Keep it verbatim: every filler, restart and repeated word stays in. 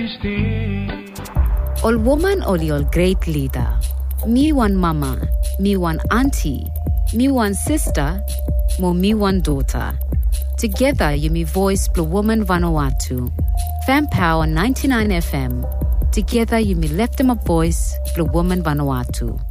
Ol woman oli ol great leader. Me one mama, me one auntie, me one sister, mo me one daughter. Together you me voice Blue Woman Vanuatu. Fan Power ninety-nine F M. Together you me left them a voice Blue Woman Vanuatu.